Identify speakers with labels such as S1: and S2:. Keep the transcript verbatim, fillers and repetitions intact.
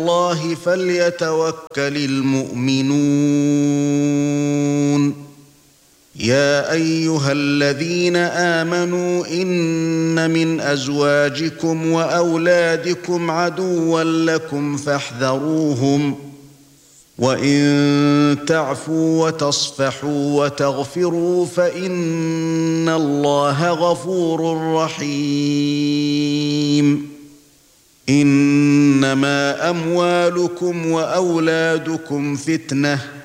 S1: الله فليتوكل المؤمنون يا ايها الذين آمنوا ان من ازواجكم واولادكم عدوا لكم فاحذروهم وان تعفوا وتصفحوا وتغفروا فان الله غفور رحيم انما اموالكم واولادكم فتنه